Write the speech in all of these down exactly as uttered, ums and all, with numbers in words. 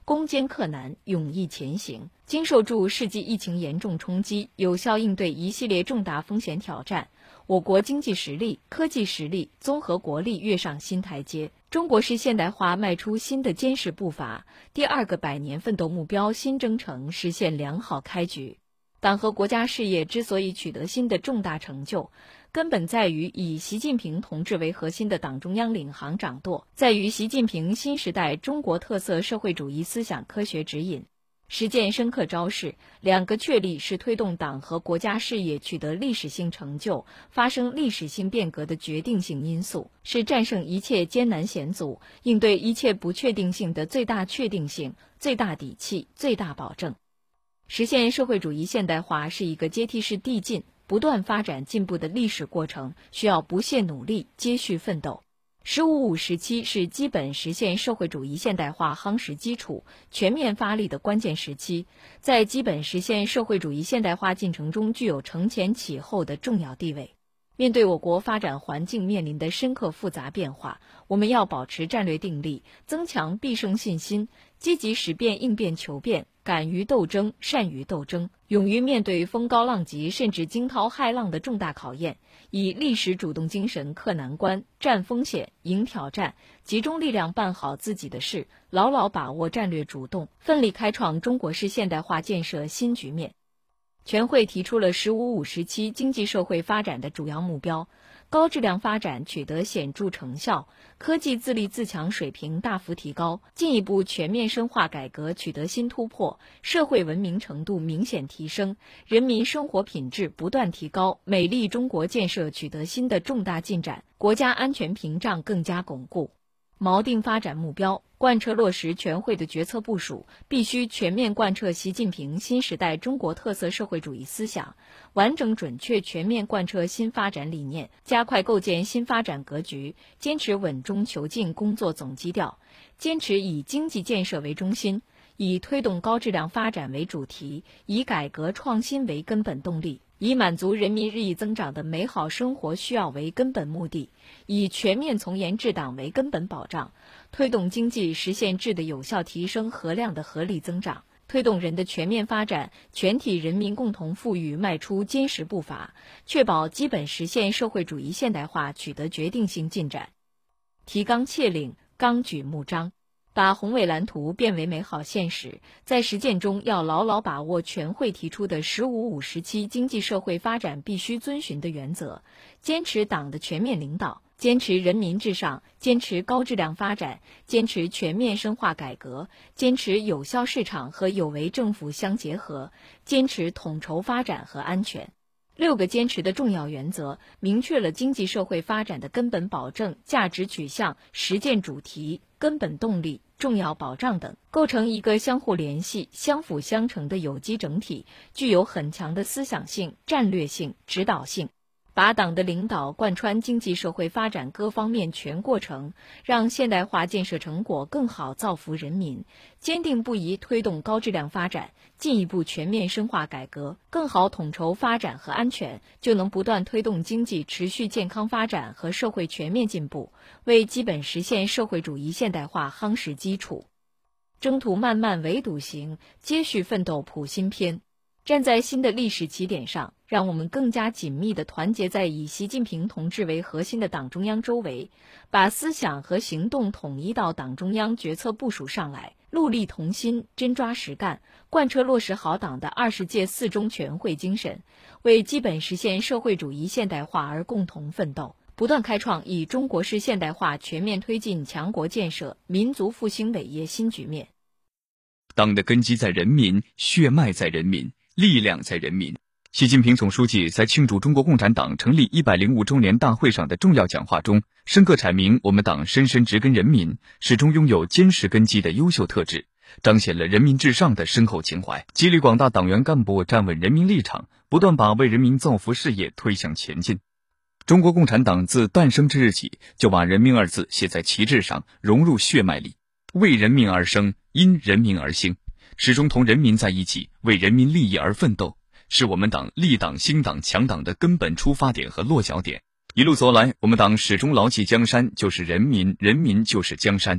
攻坚克难，勇毅前行。经受住世纪疫情严重冲击，有效应对一系列重大风险挑战，我国经济实力、科技实力、综合国力跃上新台阶，中国式现代化迈出新的坚实步伐，第二个百年奋斗目标新征程实现良好开局。党和国家事业之所以取得新的重大成就，根本在于以习近平同志为核心的党中央领航掌舵，在于习近平新时代中国特色社会主义思想科学指引。实践深刻昭示，两个确立是推动党和国家事业取得历史性成就、发生历史性变革的决定性因素，是战胜一切艰难险阻、应对一切不确定性的最大确定性、最大底气、最大保证。实现社会主义现代化是一个阶梯式递进、不断发展进步的历史过程，需要不懈努力、接续奋斗。十五五时期是基本实现社会主义现代化夯实基础、全面发力的关键时期，在基本实现社会主义现代化进程中具有承前启后的重要地位。面对我国发展环境面临的深刻复杂变化，我们要保持战略定力，增强必胜信心，积极识变应变求变，敢于斗争，善于斗争，勇于面对风高浪急甚至惊涛骇浪的重大考验，以历史主动精神克难关、战风险、迎挑战，集中力量办好自己的事，牢牢把握战略主动，奋力开创中国式现代化建设新局面。全会提出了十五五时期经济社会发展的主要目标，高质量发展取得显著成效，科技自立自强水平大幅提高，进一步全面深化改革取得新突破，社会文明程度明显提升，人民生活品质不断提高，美丽中国建设取得新的重大进展，国家安全屏障更加巩固。锚定发展目标，贯彻落实全会的决策部署，必须全面贯彻习近平新时代中国特色社会主义思想，完整准确全面贯彻新发展理念，加快构建新发展格局，坚持稳中求进工作总基调，坚持以经济建设为中心，以推动高质量发展为主题，以改革创新为根本动力，以满足人民日益增长的美好生活需要为根本目的，以全面从严治党为根本保障，推动经济实现质的有效提升和量的合理增长，推动人的全面发展、全体人民共同富裕迈出坚实步伐，确保基本实现社会主义现代化取得决定性进展。提纲挈领，纲举目张，把宏伟蓝图变为美好现实，在实践中要牢牢把握全会提出的十五五时期经济社会发展必须遵循的原则，坚持党的全面领导，坚持人民至上，坚持高质量发展，坚持全面深化改革，坚持有效市场和有为政府相结合，坚持统筹发展和安全。六个坚持的重要原则，明确了经济社会发展的根本保证、价值取向、实践主题、根本动力、重要保障等，构成一个相互联系、相辅相成的有机整体，具有很强的思想性、战略性、指导性。把党的领导贯穿经济社会发展各方面全过程，让现代化建设成果更好造福人民，坚定不移推动高质量发展，进一步全面深化改革，更好统筹发展和安全，就能不断推动经济持续健康发展和社会全面进步，为基本实现社会主义现代化夯实基础。征途漫漫唯独行，接续奋斗谱新篇。站在新的历史起点上，让我们更加紧密地团结在以习近平同志为核心的党中央周围，把思想和行动统一到党中央决策部署上来，戮力同心，真抓实干，贯彻落实好党的二十届四中全会精神，为基本实现社会主义现代化而共同奋斗，不断开创以中国式现代化全面推进强国建设、民族复兴伟业新局面。 党的根基在人民，血脉在人民，力量在人民。习近平总书记在庆祝中国共产党成立一百零五周年大会上的重要讲话中，深刻阐明我们党深深植根人民，始终拥有坚实根基的优秀特质，彰显了人民至上的深厚情怀，激励广大党员干部站稳人民立场，不断把为人民造福事业推向前进。中国共产党自诞生之日起，就把人民二字写在旗帜上，融入血脉里，为人民而生，因人民而兴，始终同人民在一起，为人民利益而奋斗，是我们党立党兴党强党的根本出发点和落脚点。一路走来，我们党始终牢记江山就是人民，人民就是江山，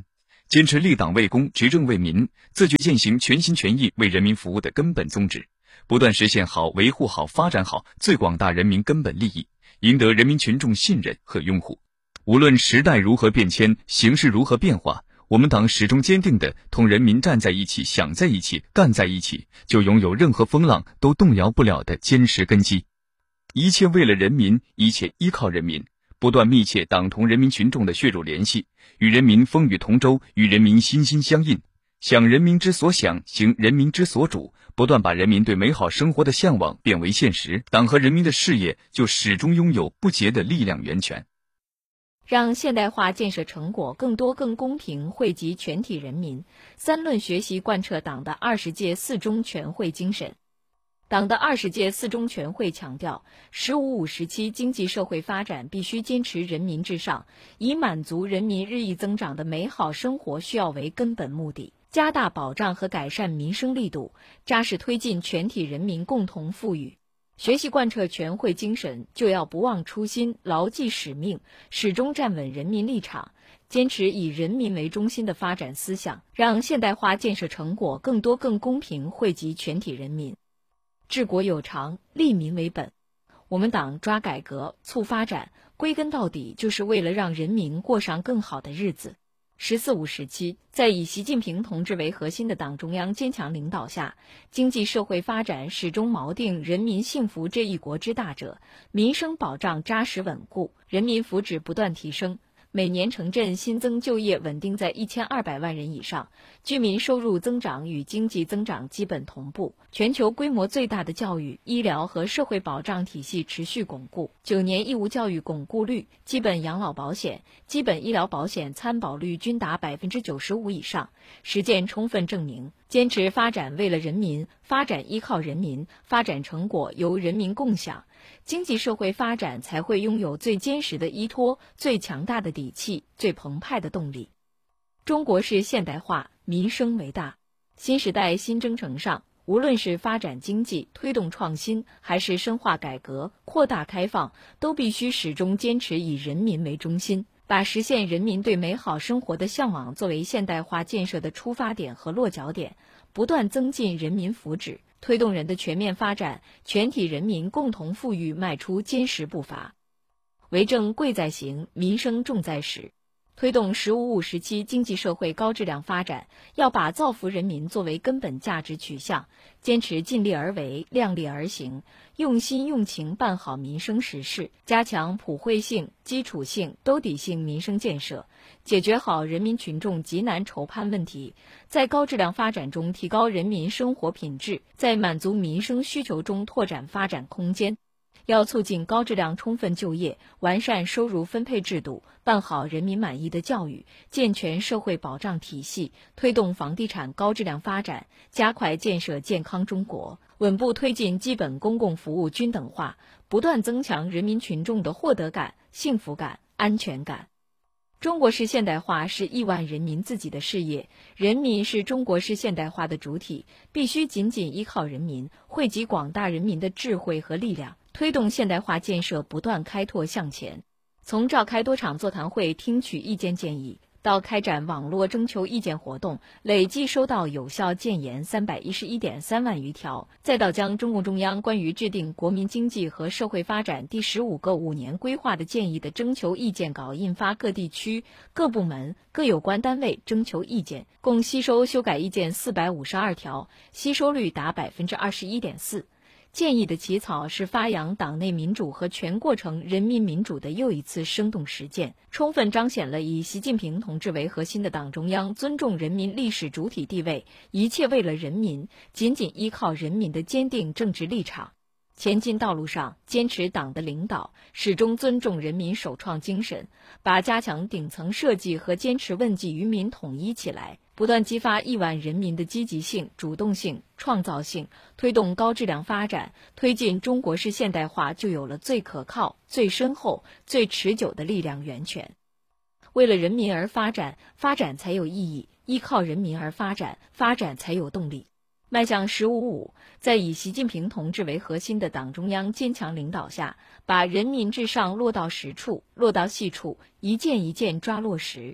坚持立党为公、执政为民，自觉践行全心全意为人民服务的根本宗旨，不断实现好、维护好、发展好最广大人民根本利益，赢得人民群众信任和拥护。无论时代如何变迁，形势如何变化，我们党始终坚定地同人民站在一起、想在一起、干在一起，就拥有任何风浪都动摇不了的坚实根基。一切为了人民，一切依靠人民，不断密切党同人民群众的血肉联系，与人民风雨同舟，与人民心心相印，想人民之所想，行人民之所主，不断把人民对美好生活的向往变为现实，党和人民的事业就始终拥有不竭的力量源泉。 让现代化建设成果更多更公平惠及全体人民，三论学习贯彻党的二十届四中全会精神。党的二十届四中全会强调，十五五时期经济社会发展必须坚持人民至上，以满足人民日益增长的美好生活需要为根本目的，加大保障和改善民生力度，扎实推进全体人民共同富裕。学习贯彻全会精神，就要不忘初心，牢记使命，始终站稳人民立场，坚持以人民为中心的发展思想，让现代化建设成果更多更公平惠及全体人民。治国有常，利民为本。我们党抓改革、促发展，归根到底就是为了让人民过上更好的日子。十四五时期，在以习近平同志为核心的党中央坚强领导下，经济社会发展始终锚定人民幸福这一国之大者，民生保障扎实稳固，人民福祉不断提升。每年城镇新增就业稳定在一千二百万人以上，居民收入增长与经济增长基本同步，全球规模最大的教育、医疗和社会保障体系持续巩固，九年义务教育巩固率、基本养老保险、基本医疗保险参保率均达百分之九十五以上，实践充分证明，坚持发展为了人民，发展依靠人民，发展成果由人民共享，经济社会发展才会拥有最坚实的依托、最强大的底气、最澎湃的动力。中国式现代化，民生为大。新时代新征程上，无论是发展经济、推动创新，还是深化改革、扩大开放，都必须始终坚持以人民为中心，把实现人民对美好生活的向往作为现代化建设的出发点和落脚点，不断增进人民福祉，推动人的全面发展，全体人民共同富裕迈出坚实步伐。为政贵在行，民生重在实。推动十五五时期经济社会高质量发展，要把造福人民作为根本价值取向，坚持尽力而为、量力而行，用心用情办好民生实事，加强普惠性、基础性、兜底性民生建设，解决好人民群众急难愁盼问题，在高质量发展中提高人民生活品质，在满足民生需求中拓展发展空间。要促进高质量充分就业，完善收入分配制度，办好人民满意的教育，健全社会保障体系，推动房地产高质量发展，加快建设健康中国，稳步推进基本公共服务均等化，不断增强人民群众的获得感、幸福感、安全感。中国式现代化是亿万人民自己的事业，人民是中国式现代化的主体，必须紧紧依靠人民，汇集广大人民的智慧和力量，推动现代化建设不断开拓向前。从召开多场座谈会听取意见建议，到开展网络征求意见活动，累计收到有效建言三百一十一点三万余条，再到将中共中央关于制定国民经济和社会发展第十五个五年规划的建议的征求意见稿印发各地区、各部门、各有关单位征求意见，共吸收修改意见四百五十二条，吸收率达百分之二十一点四。建议的起草是发扬党内民主和全过程人民民主的又一次生动实践，充分彰显了以习近平同志为核心的党中央尊重人民历史主体地位，一切为了人民，紧紧依靠人民的坚定政治立场。前进道路上，坚持党的领导，始终尊重人民首创精神，把加强顶层设计和坚持问计于民统一起来，不断激发亿万人民的积极性、主动性、创造性，推动高质量发展，推进中国式现代化，就有了最可靠、最深厚、最持久的力量源泉。为了人民而发展，发展才有意义；依靠人民而发展，发展才有动力。迈向十五五，在以习近平同志为核心的党中央坚强领导下，把人民至上落到实处、落到细处，一件一件抓落实，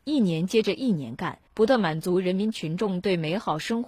一年接着一年干，不断满足人民群众对美好生活